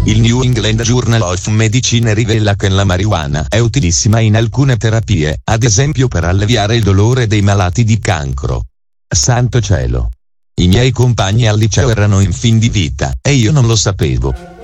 Il New England Journal of Medicine rivela che la marijuana è utilissima in alcune terapie, ad esempio per alleviare il dolore dei malati di cancro. Santo cielo! I miei compagni al liceo erano in fin di vita, e io non lo sapevo.